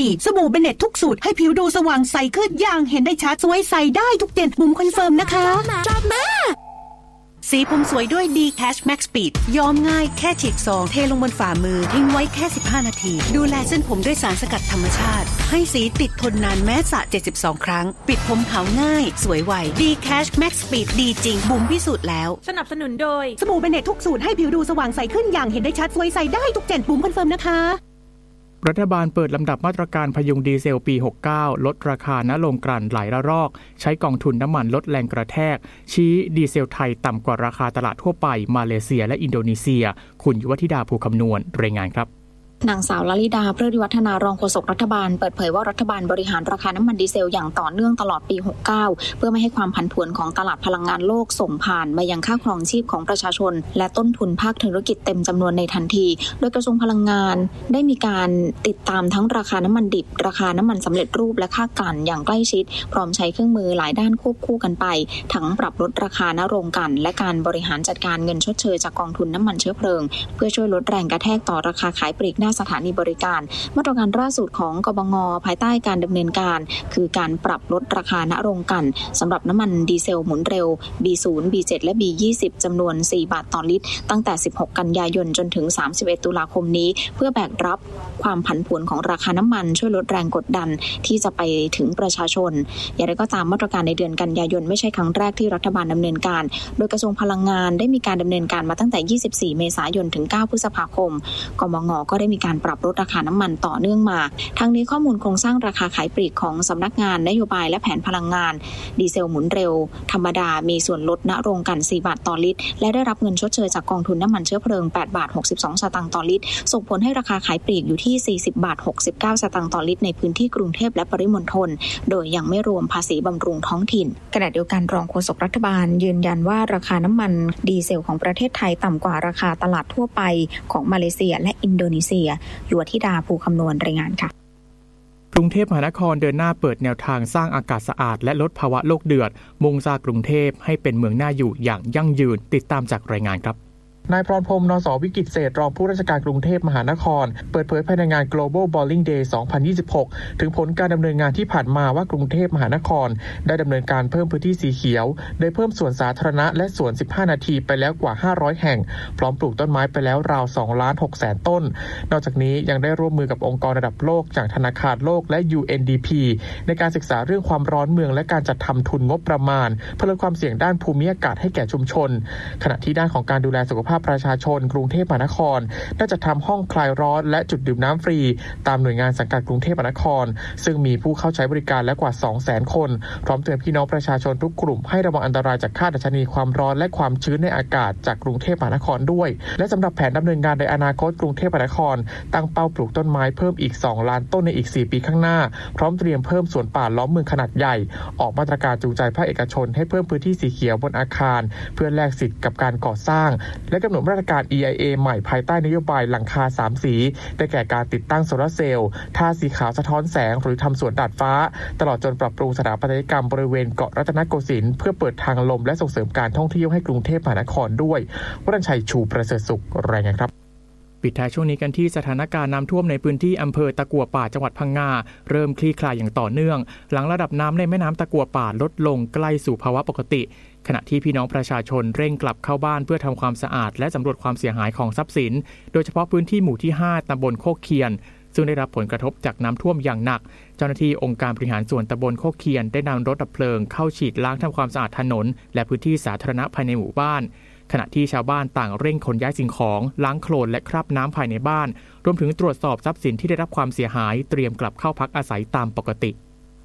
สบู่เบเน็ตทุกสูตรให้ผิวดูสว่างใสขึ้นอย่างเห็นได้ชัดสวยใสได้ทุกเย็นบุ๋มคอนเฟิร์มนะคะชอบมากสีผมสวยด้วย D-Cash Max Speed ย้อมง่ายแค่ฉีกซองเทลงบนฝ่ามือทิ้งไว้แค่15นาทีดูแลเส้นผมด้วยสารสกัดธรรมชาติให้สีติดทนนานแม้สระ72ครั้งปิดผมขาวง่ายสวยไว D-Cash Max Speed ดีจริงบุ๋มพิสูจน์แล้วสนับสนุนโดยสบู่เบเน็ตทุกสูตรให้ผิวดูสว่างใสขึ้นอย่างเห็นได้ชัดสวยใสได้ทุกเย็นบุ๋มคอนเฟิร์มนะคะรัฐบาลเปิดลำดับมาตรการพยุงดีเซลปี 69 ลดราคาณโรงกลั่นหลายระลอกใช้กองทุนน้ำมันลดแรงกระแทกชี้ดีเซลไทยต่ำกว่าราคาตลาดทั่วไปมาเลเซียและอินโดนีเซียคุณยุวธิดาภูคำนวณรายงานครับนางสาวลลิดา เพลิดวัฒนารองโฆษกรัฐบาลเปิดเผยว่ารัฐบาลบริหารราคาน้ำมันดีเซลอย่างต่อเนื่องตลอดปี 69 เพื่อไม่ให้ความผันผวนของตลาดพลังงานโลกส่งผ่านมายังค่าครองชีพของประชาชนและต้นทุนภาคธุรกิจเต็มจำนวนในทันทีโดยกระทรวงพลังงานได้มีการติดตามทั้งราคาน้ำมันดิบราคาน้ำมันสำเร็จรูปและค่ากลั่นอย่างใกล้ชิดพร้อมใช้เครื่องมือหลายด้านควบคู่กันไปทั้งปรับลดราคาณโรงกลั่นและการบริหารจัดการเงินชดเชยจากกองทุนน้ำมันเชื้อเพลิงเพื่อช่วยลดแรงกระแทกต่อราคาขายปลีกหน้าสถานีบริการมาตรการล่าสุดของกบง.ภายใต้การดำเนินการคือการปรับลดราคาณโรงกลั่นสำหรับน้ำมันดีเซลหมุนเร็ว B0 B7 และ B20 จำนวน4บาทต่อลิตรตั้งแต่16กันยายนจนถึง31ตุลาคมนี้เพื่อแบกรับความผันผวนของราคาน้ำมันช่วยลดแรงกดดันที่จะไปถึงประชาชนอย่างไรก็ตามมาตรการในเดือนกันยายนไม่ใช่ครั้งแรกที่รัฐบาลดำเนินการโดยกระทรวงพลังงานได้มีการดำเนินการมาตั้งแต่24เมษายนถึง9พฤษภาคมกบง.ก็ได้มีการปรับลดราคาน้ำมันต่อเนื่องมาทั้งนี้ข้อมูลโครงสร้างราคาขายปลีกของสำนักงานนโยบายและแผนพลังงานดีเซลหมุนเร็วธรรมดามีส่วนลดณโรงกลั่น4บาทต่อลิตรและได้รับเงินชดเชยจากกองทุนน้ำมันเชื้อเพลิง8บาท62สตางค์ต่อลิตรส่งผลให้ราคาขายปลีกอยู่ที่40บาท69สตางค์ต่อลิตรในพื้นที่กรุงเทพและปริมณฑลโดยยังไม่รวมภาษีบำรุงท้องถิ่นขณะเดียวกันรองโฆษกรัฐบาลยืนยันว่าราคาน้ำมันดีเซลของประเทศไทยต่ำกว่าราคาตลาดทั่วไปของมาเลเซียและอินโดนีเซียยุวธิดาภูคำนวณรายงานค่ะกรุงเทพมหานครเดินหน้าเปิดแนวทางสร้างอากาศสะอาดและลดภาวะโลกเดือดมุ่งสร้างกรุงเทพให้เป็นเมืองน่าอยู่อย่างยั่งยืนติดตามจากรายงานครับนายพรพรหม นส.วิกิตรเศรษฐ์รองผู้ราชการกรุงเทพมหานครเปิดเผยภายในงาน Global Bowling Day 2026 ถึงผลการดำเนินงานที่ผ่านมาว่ากรุงเทพมหานครได้ดำเนินการเพิ่มพื้นที่สีเขียวโดยเพิ่มสวนสาธารณะและสวน15นาทีไปแล้วกว่า500แห่งพร้อมปลูกต้นไม้ไปแล้วราว 2,600,000 ต้นนอกจากนี้ยังได้ร่วมมือกับองค์กรระดับโลกอย่างธนาคารโลกและ UNDP ในการศึกษาเรื่องความร้อนเมืองและการจัดทำทุนงบประมาณเพื่อลดความเสี่ยงด้านภูมิอากาศให้แก่ชุมชนขณะที่ด้านของการดูแลสุขภาพประชาชนกรุงเทพมหานครได้จัดทำห้องคลายร้อนและจุดดื่มน้ำฟรีตามหน่วยงานสังกัดกรุงเทพมหานครซึ่งมีผู้เข้าใช้บริการแล้วกว่า 200,000 คนพร้อมเตือนพี่น้องประชาชนทุกกลุ่มให้ระวังอันตรายจากค่าดัชนีความร้อนและความชื้นในอากาศจากกรุงเทพมหานครด้วยและสำหรับแผนดำเนินงานในอนาคตกรุงเทพมหานครตั้งเป้าปลูกต้นไม้เพิ่มอีก2ล้านต้นในอีก4ปีข้างหน้าพร้อมเตรียมเพิ่มสวนป่าล้อมเมืองขนาดใหญ่ออกมาตรการจูงใจภาคเอกชนให้เพิ่มพื้นที่สีเขียวบนอาคารเพื่อแลกสิทธิ์กับการก่อสร้างและกำหนดมาตรการ EIA ใหม่ภายใต้นโยบายหลังคา3สีได้แก่การติดตั้งโซลาร์เซลล์ทาสีขาวสะท้อนแสงหรือทำสวนดาดฟ้าตลอดจนปรับปรุงสถาปัตยกรรมบริเวณเกาะรัตนโกสินทร์เพื่อเปิดทางลมและส่งเสริมการท่องเที่ยวให้กรุงเทพมหานครด้วยวรัญชัยชูประเสริฐสุขรายงานครับปิดท้ายช่วงนี้กันที่สถานการณ์น้ำท่วมในพื้นที่อำเภอตะกั่วป่าจังหวัดพังงาเริ่มคลี่คลายอย่างต่อเนื่องหลังระดับน้ำในแม่น้ำตะกั่วป่าลดลงใกล้สู่ภาวะปกติขณะที่พี่น้องประชาชนเร่งกลับเข้าบ้านเพื่อทำความสะอาดและสำรวจความเสียหายของทรัพย์สินโดยเฉพาะพื้นที่หมู่ที่5ตำบลโคกเคียนซึ่งได้รับผลกระทบจากน้ำท่วมอย่างหนักเจ้าหน้าที่องค์การบริหารส่วนตำบลโคกเคียนได้นำรถดับเพลิงเข้าฉีดล้างทำความสะอาดถนนและพื้นที่สาธารณะภายในหมู่บ้านขณะที่ชาวบ้านต่างเร่งขนย้ายสิ่งของล้างโคลนและคราบน้ำภายในบ้านรวมถึงตรวจสอบทรัพย์สินที่ได้รับความเสียหายเตรียมกลับเข้าพักอาศัยตามปกติ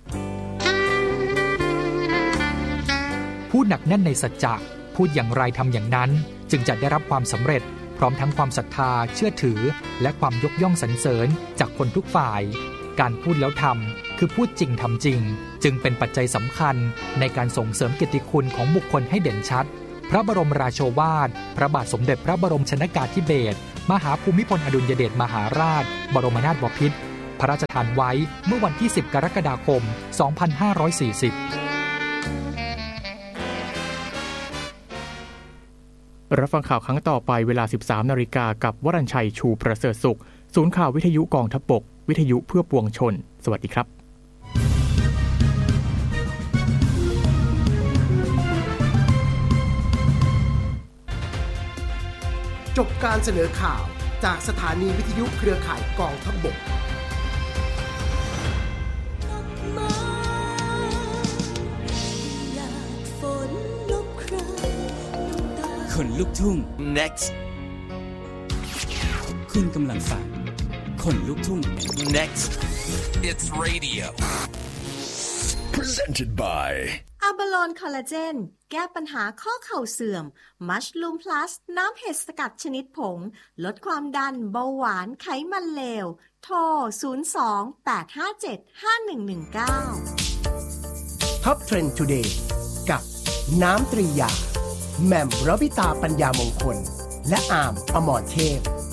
พูดหนักแน่นในสัจจะพูดอย่างไรทำอย่างนั้นจึงจะได้รับความสำเร็จพร้อมทั้งความศรัทธาเชื่อถือและความยกย่องสรรเสริญจากคนทุกฝ่ายการพูดแล้วทำคือพูดจริงทำจริงจึงเป็นปัจจัยสำคัญในการส่งเสริมเกียรติคุณของบุคคลให้เด่นชัดพระบรมราโชวาทพระบาทสมเด็จพระบรมชนกาธิเบศรมหาภูมิพลอดุลยเดชมหาราชบรมนาถบพิตรพระราชทานไว้เมื่อวันที่10กรกฎาคม2540 รับฟังข่าวครั้งต่อไปเวลา 13 นาฬิกากับวรัญชัยชูประเสริฐสุขศูนย์ข่าววิทยุกองทัพบกวิทยุเพื่อปวงชนสวัสดีครับจบการเสนอข่าวจากสถานีวิทยุเครือข่ายกองทัพบกคนลุกทุ่ง next คุณกำลังฟังคนลุกทุ่ง next it's radio presented by อะบาโลนคอลลาเจนแก้ปัญหาข้อเข่าเสื่อมมัชลูมพลัสน้ำเห็ดสกัดชนิดผงลดความดันเบาหวานไขมันเลวโทร 02-857-5119 Top Trend Today กับน้ำตรียาแหม่มรบิตาปัญญามงคลและอาร์มอมรเทพ